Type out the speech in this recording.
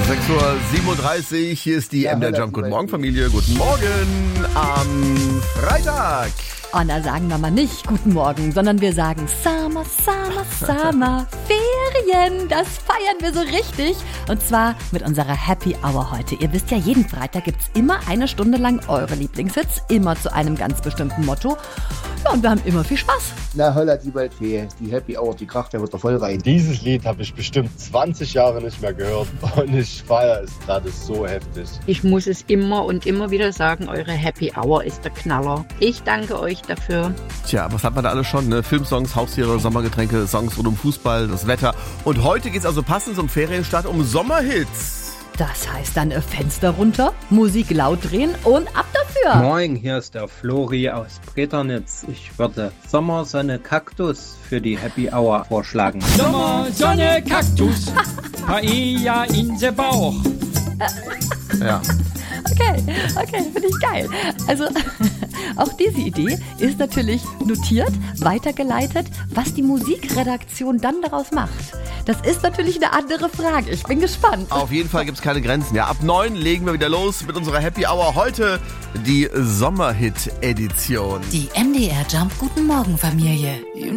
6:37 Uhr, hier ist die MDR Jump. Guten Morgen, Familie. Guten Morgen am Freitag. Und da sagen wir mal nicht Guten Morgen, sondern wir sagen Summer, Summer, Summer, Ferien. Das feiern wir so richtig. Und zwar mit unserer Happy Hour heute. Ihr wisst ja, jeden Freitag gibt's immer eine Stunde lang eure Lieblingshits, immer zu einem ganz bestimmten Motto. Ja, und wir haben immer viel Spaß. Na, holla die Waldfee, die Happy Hour, die kracht ja wieder voll rein. Dieses Lied habe ich bestimmt 20 Jahre nicht mehr gehört und ich feiere es gerade so heftig. Ich muss es immer und immer wieder sagen, eure Happy Hour ist der Knaller. Ich danke euch dafür. Tja, was hat man da alles schon? Ne? Filmsongs, Haustiere, Sommergetränke, Songs rund um Fußball, das Wetter. Und heute geht's also passend zum Ferienstart um Sommerhits. Das heißt dann Fenster runter, Musik laut drehen und ab dafür. Moin, hier ist der Flori aus Breternitz. Ich würde Sommer, Sonne, Kaktus für die Happy Hour vorschlagen. Sommer, Sonne, Kaktus, Paella in the Bauch. Ja. Okay, finde ich geil. Also, auch diese Idee ist natürlich notiert, weitergeleitet. Was die Musikredaktion dann daraus macht, das ist natürlich eine andere Frage. Ich bin gespannt. Auf jeden Fall gibt's keine Grenzen. Ja, ab 9 legen wir wieder los mit unserer Happy Hour. Heute die Sommerhit-Edition. Die MDR Jump Guten Morgen Familie.